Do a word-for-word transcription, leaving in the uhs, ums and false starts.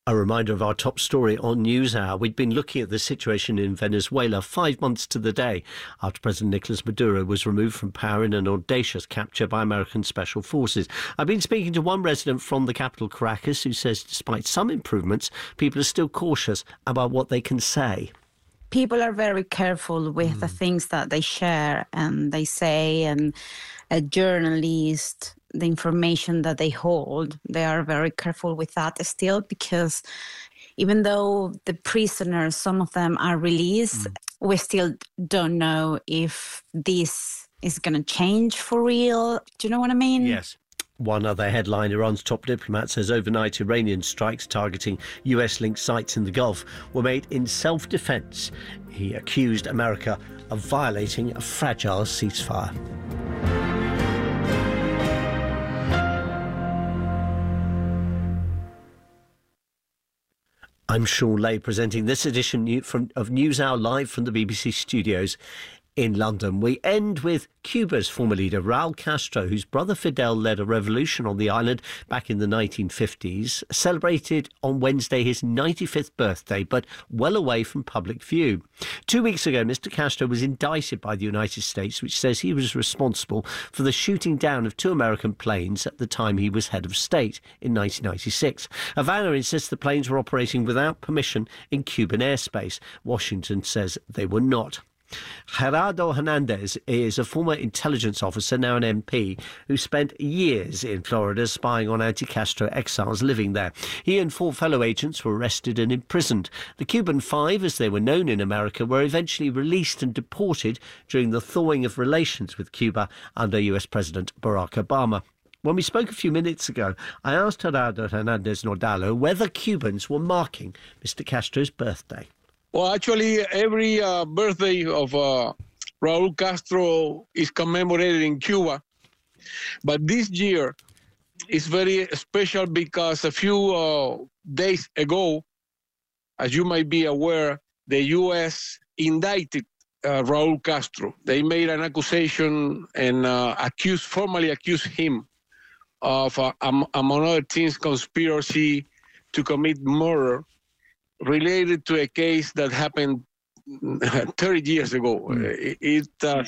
A reminder of our top story on NewsHour. We'd been looking at the situation in Venezuela five months to the day after President Nicolas Maduro was removed from power in an audacious capture by American special forces. I've been speaking to one resident from the capital, Caracas, who says despite some improvements, people are still cautious about what they can say. People are very careful with mm. the things that they share and they say, and a journalist, the information that they hold, they are very careful with that still, because even though the prisoners, some of them are released, mm. we still don't know if this is going to change for real. Do you know what I mean? Yes. One other headline, Iran's top diplomat says overnight Iranian strikes targeting U S-linked sites in the Gulf were made in self-defense. He accused America of violating a fragile ceasefire. I'm Sean Lay presenting this edition of NewsHour live from the B B C studios in London. We end with Cuba's former leader, Raul Castro, whose brother Fidel led a revolution on the island back in the nineteen fifties, celebrated on Wednesday his ninety-fifth birthday, but well away from public view. Two weeks ago, Mister Castro was indicted by the United States, which says he was responsible for the shooting down of two American planes at the time he was head of state in nineteen ninety-six. Havana insists the planes were operating without permission in Cuban airspace. Washington says they were not. Gerardo Hernandez is a former intelligence officer, now an M P, who spent years in Florida spying on anti-Castro exiles living there. He and four fellow agents were arrested and imprisoned. The Cuban Five, as they were known in America, were eventually released and deported during the thawing of relations with Cuba under U S President Barack Obama. When we spoke a few minutes ago, I asked Gerardo Hernandez Nordalo whether Cubans were marking Mister Castro's birthday. Well, actually, every uh, birthday of uh, Raul Castro is commemorated in Cuba. But this year is very special because a few uh, days ago, as you might be aware, the U S indicted uh, Raul Castro. They made an accusation and uh, accused, formally accused him of, uh, um, among other things, conspiracy to commit murder, related to a case that happened thirty years ago. Mm. It, it uh,